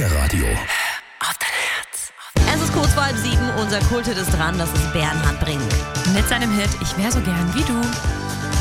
Kinderradio. Auf dein Herz. Es ist kurz vor 6:30, unser Kulthit ist dran, das ist Bernhard Brink. Mit seinem Hit Ich wär so gern wie du.